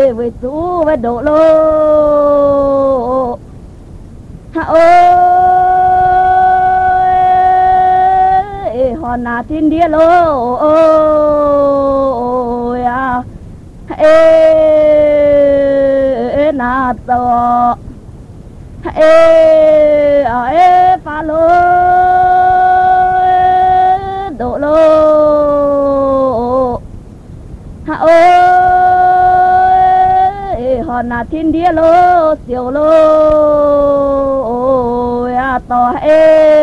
với chú với độ lô ha ơi hòn nà thiên địa lô ôi à ê nà to ê pha lô độ lô ha ơi hòn nà thiên địa lô siêu lô ôi à to ê